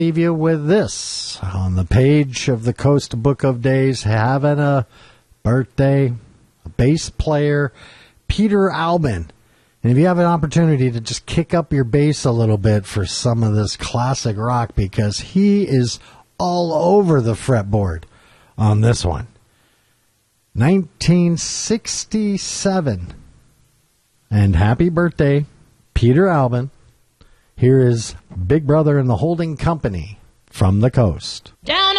Leave you with this on the page of the Coast Book of Days, having a birthday, a bass player, Peter Albin. And if you have an opportunity to just kick up your bass a little bit for some of this classic rock, because he is all over the fretboard on this one. 1967. And happy birthday, Peter Albin. Here is Big Brother and the Holding Company from the Coast. Down